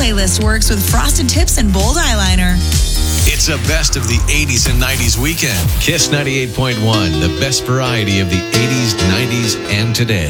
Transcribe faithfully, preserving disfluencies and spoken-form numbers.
playlist works with frosted tips and bold eyeliner. It's a best of the eighties and nineties weekend. Kiss ninety-eight point one, the best variety of the eighties, nineties, and today.